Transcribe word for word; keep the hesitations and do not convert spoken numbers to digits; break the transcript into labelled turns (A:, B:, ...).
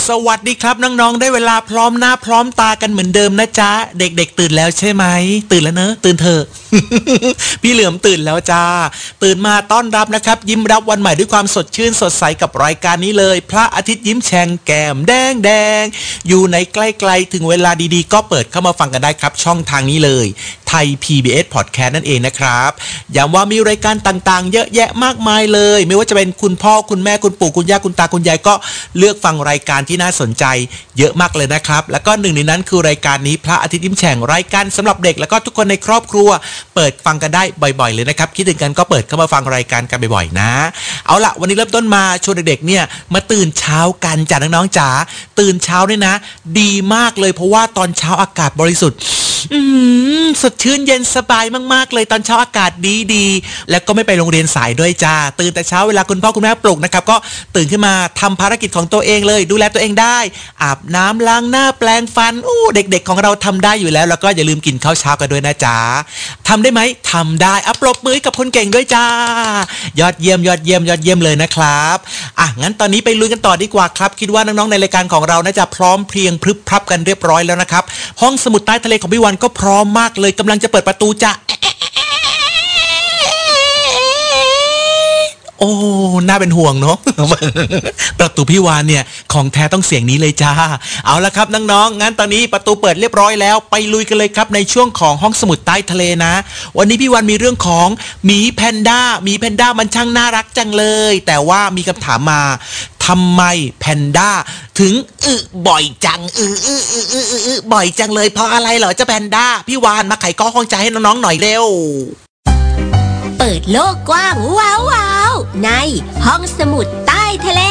A: สวัสดีครับน้องๆได้เวลาพร้อมหน้าพร้อมตากันเหมือนเดิมนะจ๊ะเด็กๆตื่นแล้วใช่ไหมตื่นแล้วเนอะตื่นเถอะ พี่เหลือมตื่นแล้วจ้าตื่นมาต้อนรับนะครับยิ้มรับวันใหม่ด้วยความสดชื่นสดใสกับรายการนี้เลยพระอาทิตย์ยิ้มแฉ่งแก้มแดงแดงอยู่ในใกล้ๆถึงเวลาดีๆก็เปิดเข้ามาฟังกันได้ครับช่องทางนี้เลยไทย พี บี เอส Podcast นั่นเองนะครับย้ำว่ามีรายการต่างๆเยอะแยะมากมายเลยไม่ว่าจะเป็นคุณพ่อคุณแม่คุณปู่คุณย่าคุณตาคุณยายก็เลือกฟังรายการที่น่าสนใจเยอะมากเลยนะครับแล้วก็หนึ่งในนั้นคือรายการนี้พระอาทิตย์ยิ้มแฉ่งรายการสำหรับเด็กแล้วก็ทุกคนในครอบครัวเปิดฟังกันได้บ่อยๆเลยนะครับคิดถึงกันก็เปิดเข้ามาฟังรายการกันบ่อยๆนะเอาล่ะวันนี้เริ่มต้นมาชวนเด็กๆเนี่ยมาตื่นเช้ากันจ้ะน้องๆจ๋าตื่นเช้าเนี่ยนะดีมากเลยเพราะว่าตอนเช้าอากาศบริสุทธิ์อืมสดชื่นเย็นสบายมากๆเลยตอนเช้าอากาศดีๆแล้วก็ไม่ไปโรงเรียนสายด้วยจ้าตื่นแต่เช้าเวลาคุณพ่อคุณแม่ปลุกนะครับก็ตื่นขึ้นมาทำภารกิจของตัวเองเลยดูแลตัวเองได้อาบน้ำล้างหน้าแปรงฟันอู้เด็กๆของเราทำได้อยู่แล้วแล้วก็อย่าลืมกินข้าวเช้ากันด้วยนะจ๊ะทำได้ไหมทำได้อัปรบมือกับคนเก่งด้วยจ้ายอดเยี่ยมยอดเยี่ยมยอดเยี่ยมเลยนะครับอ่ะงั้นตอนนี้ไปลุยกันต่อดีกว่าครับคิดว่าน้องๆในรายการของเราน่าจะพร้อมเพรียงพรึบพรับกันเรียบร้อยแล้วนะครับห้องสมุดใต้ทะเลของพี่วันก็พร้อมมากเลยกำลังจะเปิดประตูจะโอ้น่าเป็นห่วงเนาะ ประตูพี่วานเนี่ยของแท้ต้องเสียงนี้เลยจ้าเอาละครับน้องๆงั้นตอนนี้ประตูเปิดเรียบร้อยแล้วไปลุยกันเลยครับในช่วงของห้องสมุดใต้ทะเลนะวันนี้พี่วานมีเรื่องของหมีแพนด้าหมีแพนด้ามันช่างน่ารักจังเลยแต่ว่ามีคำถามมาทำไมแพนด้าถึงอึบ่อยจังอึอึอึอึอึอึบ่อยจังเลยเพราะอะไรเหรอเจ้าแพนด้าพี่วานมาไขข้อข้องใจให้น้องๆหน่อยเร็ว
B: เปิดโลกกว้างว้าวๆในห้องสมุดใต้ทะเล